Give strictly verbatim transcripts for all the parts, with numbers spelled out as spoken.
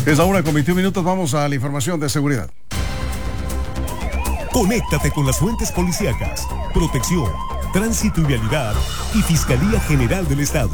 Es la una con veintiún minutos, vamos a la información de seguridad. Conéctate con las fuentes policíacas, protección, tránsito y vialidad y Fiscalía General del Estado.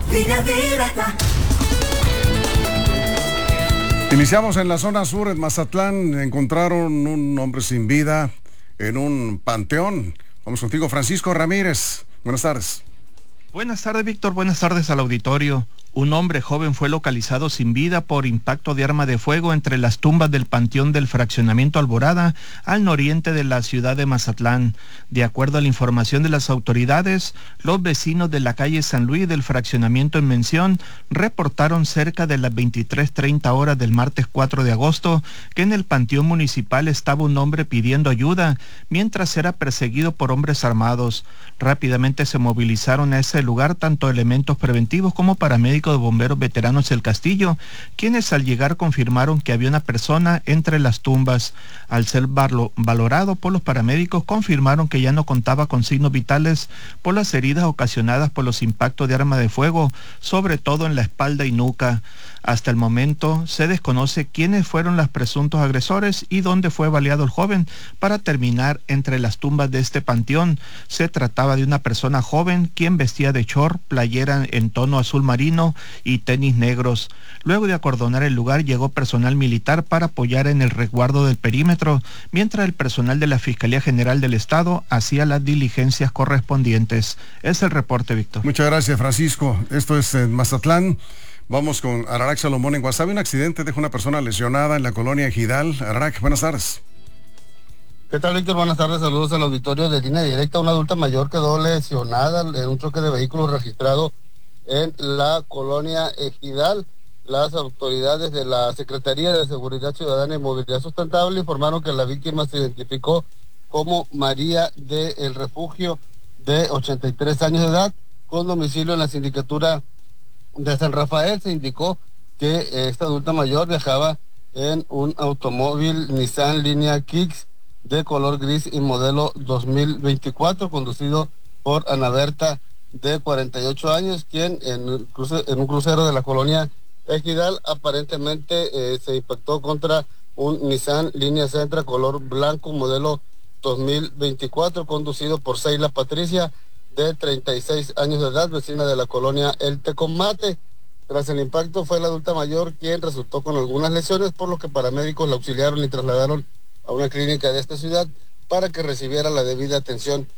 Iniciamos en la zona sur, en Mazatlán. Encontraron un hombre sin vida en un panteón. Vamos contigo, Francisco Ramírez. Buenas tardes. Buenas tardes, Víctor. Buenas tardes al auditorio. Un hombre joven fue localizado sin vida por impacto de arma de fuego entre las tumbas del panteón del fraccionamiento Alborada, al nororiente de la ciudad de Mazatlán. De acuerdo a la información de las autoridades, los vecinos de la calle San Luis del fraccionamiento en mención reportaron cerca de las veintitrés treinta horas del martes cuatro de agosto que en el panteón municipal estaba un hombre pidiendo ayuda mientras era perseguido por hombres armados. Rápidamente se movilizaron a ese lugar tanto elementos preventivos como paramédicos de bomberos veteranos del Castillo, quienes al llegar confirmaron que había una persona entre las tumbas. Al ser valorado por los paramédicos, confirmaron que ya no contaba con signos vitales por las heridas ocasionadas por los impactos de arma de fuego, sobre todo en la espalda y nuca. Hasta el momento se desconoce quiénes fueron los presuntos agresores y dónde fue baleado el joven. Para terminar, entre las tumbas de este panteón se trataba de una persona joven quien vestía de short, playera en tono azul marino y tenis negros. Luego de acordonar el lugar llegó personal militar para apoyar en el resguardo del perímetro, mientras el personal de la Fiscalía General del Estado hacía las diligencias correspondientes. Es el reporte, Víctor. Muchas gracias, Francisco. Esto es en Mazatlán. Vamos con Ararak Salomón en Guasave. Un accidente deja una persona lesionada en la colonia Ejidal. Ararak, buenas tardes. ¿Qué tal, Víctor? Buenas tardes, saludos al auditorio de Línea Directa. Una adulta mayor quedó lesionada en un choque de vehículos registrado en la colonia Ejidal. Las autoridades de la Secretaría de Seguridad Ciudadana y Movilidad Sustentable informaron que la víctima se identificó como María del Refugio, de ochenta y tres años de edad, con domicilio en la sindicatura de San Rafael. Se indicó que esta adulta mayor viajaba en un automóvil Nissan Línea Kicks de color gris y modelo dos mil veinticuatro, conducido por Ana Berta, de cuarenta y ocho años, quien en, cruce, en un crucero de la colonia Ejidal aparentemente eh, se impactó contra un Nissan Línea Sentra color blanco modelo dos mil veinticuatro, conducido por Seila Patricia, de treinta y seis años de edad, vecina de la colonia El Tecomate. Tras el impacto fue la adulta mayor quien resultó con algunas lesiones, por lo que paramédicos la auxiliaron y trasladaron a una clínica de esta ciudad para que recibiera la debida atención